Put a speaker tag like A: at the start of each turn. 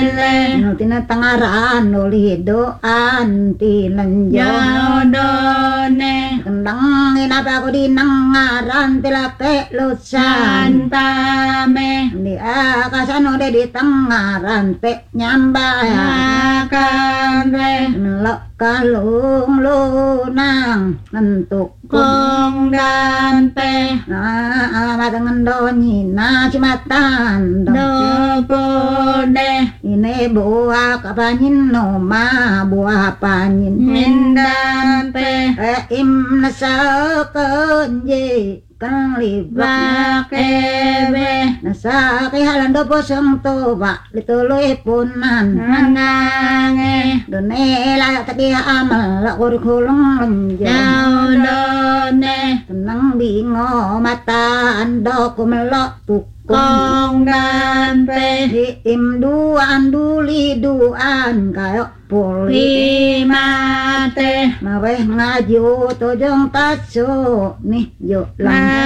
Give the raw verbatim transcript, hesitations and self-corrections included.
A: ele
B: no tinatangaran uli doan
A: tinanjodone
B: kendang inapa ko di nangaran tilake lusan
A: santame
B: di akasano de di tangaran pe nyambaya
A: kanre
B: lo kalung lunang nentuk
A: kong dante
B: na matangan donyi na cimatan
A: dopode
B: ini buah kapanyin no ma buah panyin
A: mindante
B: eh im nasa kenje kan libak
A: bakebe
B: nasa kihalan do posong to ba lituloy punan
A: nanange
B: donela tadi amal kur kulung lenjang
A: daudone
B: tenang bingo mata ando kumelok tukung
A: kong dante
B: di im duan duli duan kayo poli
A: limate
B: maweh ngaju tojong taso nih yuk lang